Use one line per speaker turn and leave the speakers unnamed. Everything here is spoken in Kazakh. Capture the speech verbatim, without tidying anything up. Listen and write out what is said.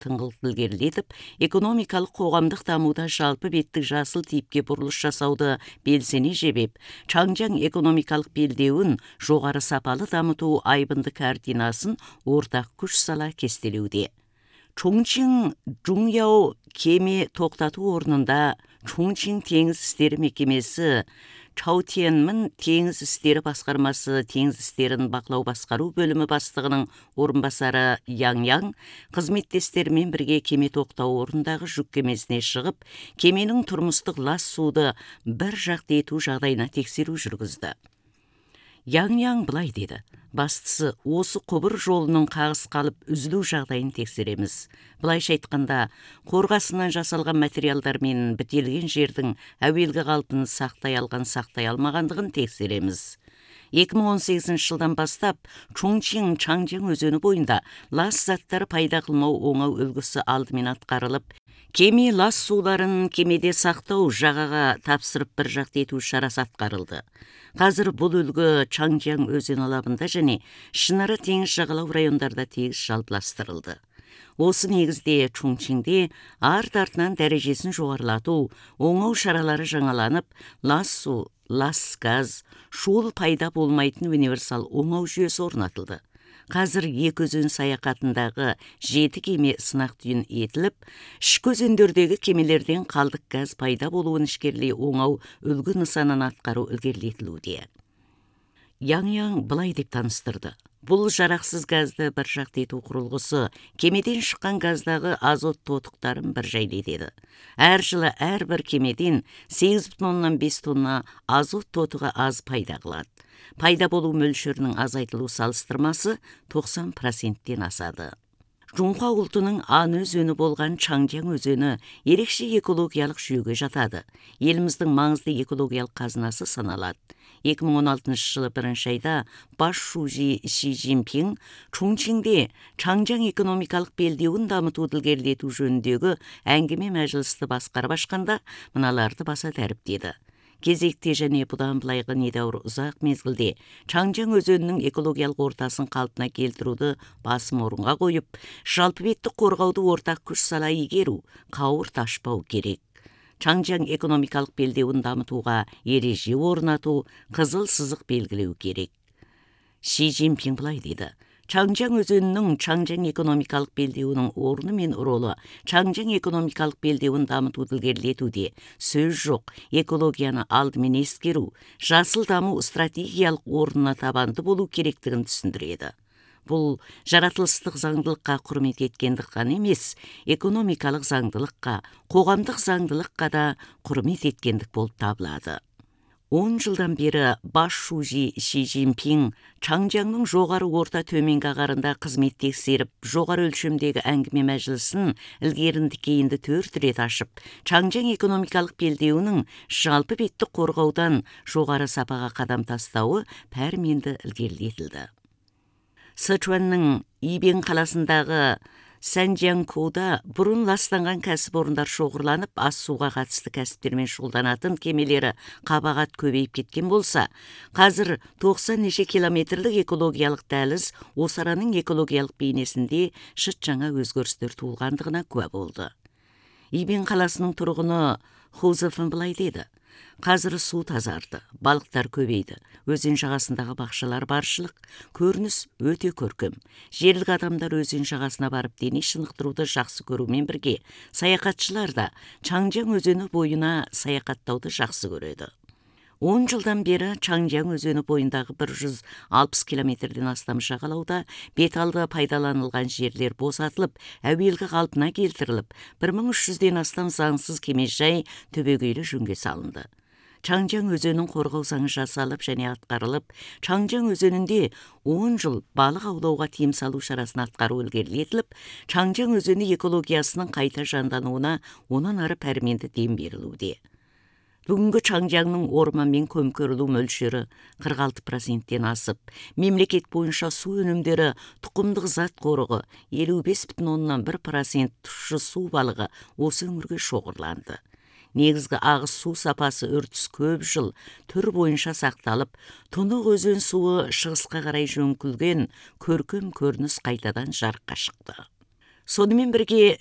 тыңғылықты ілгерілетіп, экономикалық қоғамдық дамуда жалпы беттік жасыл типке бұрылыс жасауды белсене жебеп, Чаңжаң экономикалық белдеуін жоғары сапалы дамыту айбынды картинасын ортақ күш сала кестелеуде. Чоңчин Жуньяо кеме тоқтату орнында Чоңчин теңіз істері мекемесі, Чаутиенмін теңіз істері басқармасы теңіз істерін бақылау басқару бөлімі бастығының орынбасары Яң-Яң қызметтестерімен бірге кеме тоқтау орнындағы жүк кемесіне шығып, кеменің тұрмыстық лас суды бір жақты ету жағдайына тексеру жүргізді. Яң-Яң былай деді: бастысы осы құбыр жолының қағыс қалып үзілу жағдайын тексереміз. Былайша айтқанда, қорғасынан жасалған материалдармен бітелген жердің әуелгі қалпын сақтай алған сақтай алмағандығын тексереміз. екі мың он сегізінші жылдан бастап Чоңчин Чаңжаң өзені бойында лас заттар пайда қылмау оңау үлгісі алдымен атқарылып, кеме лас суларын кемеде сақтау жағаға тапсырып бір жақты ету шарасы атқарылды. Қазір бұл үлгі Чаңжаң өзен алабында және Шынары теңіз жағалау райондарда тегіс жалпыластырылды. Осы негізде Чоңчинде арт-артынан дәрежесін жоғарылату, оңау шаралары жаңаланып, лас су, лас газ, шуыл пайда болмайтын универсал оңау жүйесі орнатылды. Қазір екі өзен саяхатындағы жеті кеме сынақ түйін етіліп, ішкі өзендердегі кемелерден қалдық газ пайда болуын ішкерлей оңау үлгі нысанын атқару ілгерілетілуде. Яң-Яң былай деп таныстырды: бұл жарақсыз газды бір жақты ету құрылғысы кемеден шыққан газдағы азот тотықтарын бір жайлетеді. Әр жылы әрбір кемеден сегіз бүтін оннан бес тонна азот тотығы аз пайда қылады. Пайда болу мөлшерінің азайтылу салыстырмасы тоқсан проценттен асады. Жунхуа ұлтының ан өзені болған Чаңжаң өзені ерекше экологиялық жүйеге жатады. Еліміздің маңызды экологиялық қазынасы саналады. екі мың он алтыншы жылы бірінші айда бас шужи Ши Цзиньпин Чоңчинде Чаңжаң экономикалық белдеуін дамытуды ілгерілету жөніндегі әңгіме мәжілісті басқарып ашқанда мыналарды баса дәріптеді: кезекте және бұдан былайғы недәуір ұзақ мезгілде Чаңжаң өзенінің экологиялық ортасын қалпына келтіруді басым орынға қойып, жалпы бетті қорғауды ортақ күш сала игеру, қауырт ашпау керек. Чаңжаң экономикалық белдеуін дамытуға ереже орнату, қызыл сызық белгілеу керек. Ши Цзиньпин былай деді: Чаңжаң өзенінің Чаңжаң экономикалық белдеуінің орны мен ролы Чаңжаң экономикалық белдеуін дамытуды ілгерілетуде сөз жоқ. Экологияны алдымен ескеру, жасыл даму стратегиялық орнына табанды болу керектігін түсіндіреді. Бұл жаратылыстық заңдылыққа құрмет еткендік қана емес, экономикалық заңдылыққа, қоғамдық заңдылыққа да құрмет еткендік болып табылады. он жылдан бері бас шужи Ши Цзиньпин Чаңжаңның жоғары орта төменгі ағарында қызмет тексеріп, жоғары өлшемдегі әңгіме мәжілісін ілгерінді кейінді төрт рет ашып, Чаңжаң экономикалық белдеуінің жалпы бетті қорғаудан жоғары сапаға қадам тастауы пәрменді ілгерілетілді. Сычуанның Ибен қаласындағы Санжянкуда бұрын ластанған кәсіпорындар шоғырланып, ас суға қатысты кәсіптермен шұғылданатын кемелері қабағат көбейіп кеткен болса, қазір тоқсан неше километрлік экологиялық дәліз осы араның экологиялық бейнесінде шыт жаңа өзгерістер туылғандығына куә болды. Ибен қаласының тұрғыны Хузефін былай деді: қазір су тазарды, балықтар көбейді, өзен жағасындағы бақшалар баршылық, көрініс өте көркем. Жерлік адамдар өзен жағасына барып дене шынықтыруды жақсы көрумен бірге, саяхатшылар да Чаңжаң өзені бойына саяхаттауды жақсы көреді. он жылдан бері Чаңжаң өзені бойындағы бір жүз алпыс километрден астам жағалауда беталды пайдаланылған жерлер босатылып, әуелгі қалпына келтіріліп, бір мың үш жүзден астам заңсыз кемежай түбегейлі жөнге салынды. Чаңжаң өзенін қорғау заңы жасалып және атқарылып, Чаңжаң өзенінде он жыл балық аулауға тыйым салу шарасын атқару ілгерілетіліп, Чаңжаң өзені экологиясының қайта жандануына онан ары пәрменді дем берілуде. Бүгінгі Чаңжаңның орманмен көмкерілу мөлшері қырық алты проценттен асып, мемлекет бойынша су өнімдері тұқымдық зат қорығы елу бес бүтін оннан бір процент тұщы су балығы осы өңірге шоғырланды. Негізгі ағыс су сапасы үрдіс көп жыл түр бойынша сақталып, тұнық өзен суы шығысқа қарай жөңкілген көркем көрініс қайтадан жарыққа шықты. Сонымен бірге